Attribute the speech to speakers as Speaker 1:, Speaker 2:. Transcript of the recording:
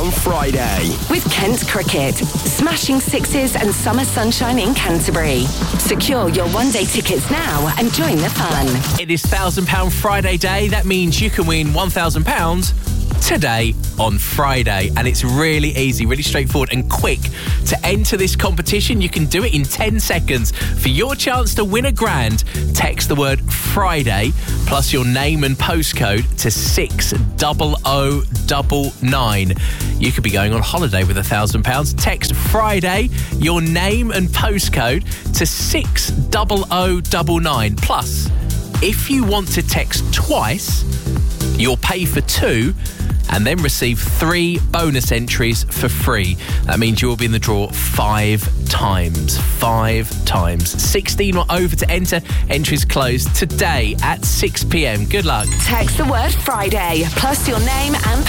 Speaker 1: Friday.
Speaker 2: With Kent Cricket. Smashing sixes and summer sunshine in Canterbury. Secure your one-day tickets now and join the fun.
Speaker 3: It is £1,000 Friday day. That means you can win £1,000 today on Friday, and it's really easy, really straightforward and quick to enter this competition. You can do it in 10 seconds. For your chance to win £1,000, text the word Friday plus your name and postcode to 60099. You could be going on holiday with £1,000. Text Friday, your name and postcode to 60099. Plus, if you want to text twice, you'll pay for 2 and then receive 3 bonus entries for free. That means you will be in the draw 5 times. 5 times. 16 or over to enter. Entries closed today at 6 p.m. Good luck.
Speaker 2: Text the word Friday plus your name and